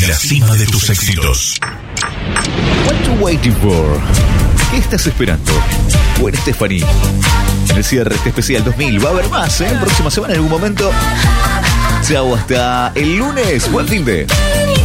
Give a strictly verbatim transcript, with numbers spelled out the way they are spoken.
en la cima de tus éxitos. What you waiting for? ¿Qué estás esperando? Gwen Stefani. En el cierre de este especial dos mil. Va a haber más, ¿eh? Próxima semana en algún momento. Chao, hasta el lunes. Buen fin de...